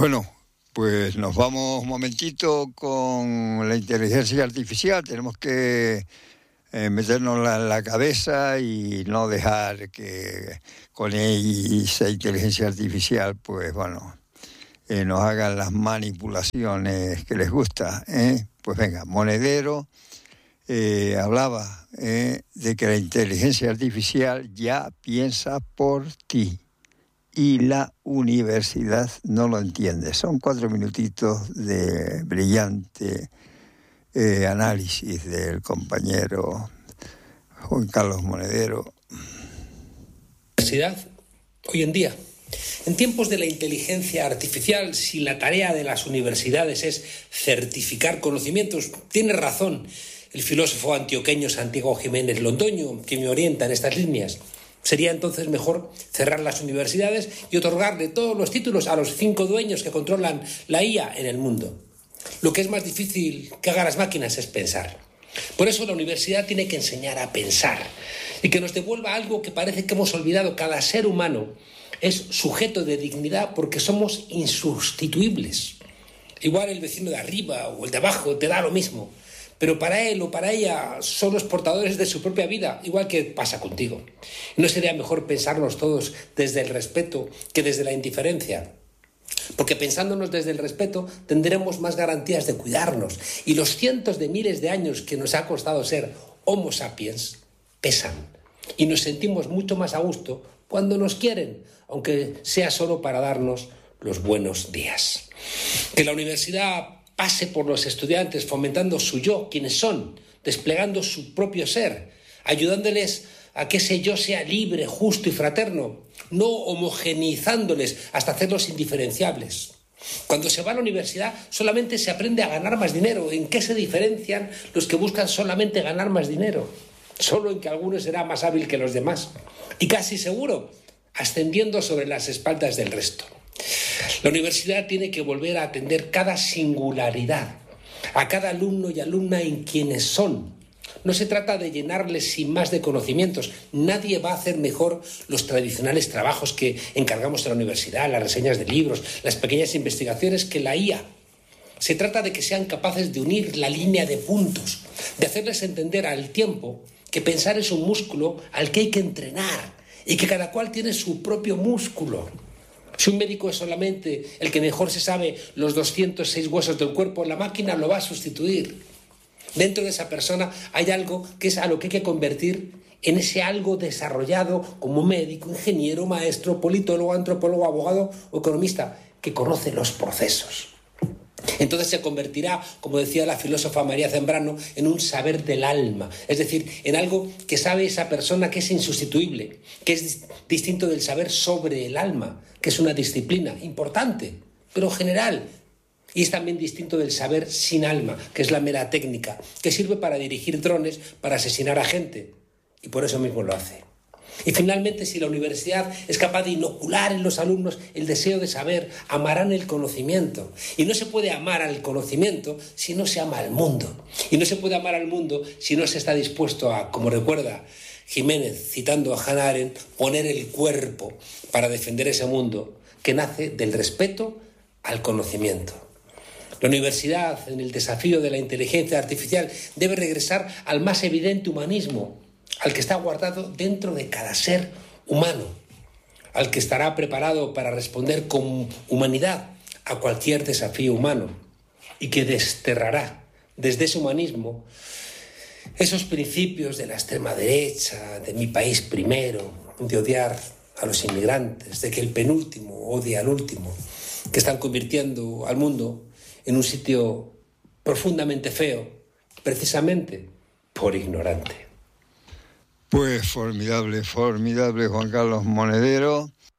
Bueno, pues nos vamos un momentito con la inteligencia artificial. Tenemos que meternos en la cabeza y no dejar que con esa inteligencia artificial, pues bueno, nos hagan las manipulaciones que les gusta. Pues venga, Monedero hablaba de que la inteligencia artificial ya piensa por ti. Y la universidad no lo entiende. Son 4 minutitos de brillante análisis del compañero Juan Carlos Monedero. Universidad, hoy en día, en tiempos de la inteligencia artificial, si la tarea de las universidades es certificar conocimientos, tiene razón el filósofo antioqueño Santiago Jiménez Londoño, que me orienta en estas líneas. Sería entonces mejor cerrar las universidades y otorgarle todos los títulos a los 5 dueños que controlan la IA en el mundo. Lo que es más difícil que hagan las máquinas es pensar. Por eso la universidad tiene que enseñar a pensar y que nos devuelva algo que parece que hemos olvidado. Cada ser humano es sujeto de dignidad porque somos insustituibles. Igual el vecino de arriba o el de abajo te da lo mismo, pero para él o para ella son los portadores de su propia vida, igual que pasa contigo. ¿No sería mejor pensarnos todos desde el respeto que desde la indiferencia? Porque pensándonos desde el respeto tendremos más garantías de cuidarnos y los cientos de miles de años que nos ha costado ser Homo sapiens pesan y nos sentimos mucho más a gusto cuando nos quieren, aunque sea solo para darnos los buenos días. Que la universidad pase por los estudiantes fomentando su yo, quienes son, desplegando su propio ser, ayudándoles a que ese yo sea libre, justo y fraterno, no homogeneizándoles hasta hacerlos indiferenciables. Cuando se va a la universidad solamente se aprende a ganar más dinero. ¿En qué se diferencian los que buscan solamente ganar más dinero? Solo en que alguno será más hábil que los demás. Y casi seguro, ascendiendo sobre las espaldas del resto. La universidad tiene que volver a atender cada singularidad, a cada alumno y alumna en quienes son. No se trata de llenarles sin más de conocimientos. Nadie va a hacer mejor los tradicionales trabajos que encargamos en la universidad, las reseñas de libros, las pequeñas investigaciones, que la IA. Se trata de que sean capaces de unir la línea de puntos, de hacerles entender al tiempo que pensar es un músculo al que hay que entrenar y que cada cual tiene su propio músculo. Si un médico es solamente el que mejor se sabe los 206 huesos del cuerpo, la máquina lo va a sustituir. Dentro de esa persona hay algo que es a lo que hay que convertir en ese algo desarrollado como médico, ingeniero, maestro, politólogo, antropólogo, abogado o economista, que conoce los procesos. Entonces se convertirá, como decía la filósofa María Zambrano, en un saber del alma, es decir, en algo que sabe esa persona que es insustituible, que es distinto del saber sobre el alma, que es una disciplina importante, pero general, y es también distinto del saber sin alma, que es la mera técnica, que sirve para dirigir drones, para asesinar a gente, y por eso mismo lo hace. Y finalmente, si la universidad es capaz de inocular en los alumnos el deseo de saber, amarán el conocimiento. Y no se puede amar al conocimiento si no se ama al mundo. Y no se puede amar al mundo si no se está dispuesto a, como recuerda Jiménez, citando a Hannah Arendt, poner el cuerpo para defender ese mundo que nace del respeto al conocimiento. La universidad, en el desafío de la inteligencia artificial, debe regresar al más evidente humanismo, al que está guardado dentro de cada ser humano, al que estará preparado para responder con humanidad a cualquier desafío humano y que desterrará desde ese humanismo esos principios de la extrema derecha, de mi país primero, de odiar a los inmigrantes, de que el penúltimo odia al último, que están convirtiendo al mundo en un sitio profundamente feo, precisamente por ignorante. Pues formidable, Juan Carlos Monedero.